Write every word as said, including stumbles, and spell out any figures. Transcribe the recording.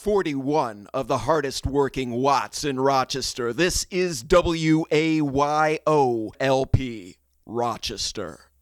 forty-one of the hardest working Watts in Rochester. This is W A Y O L P, Rochester.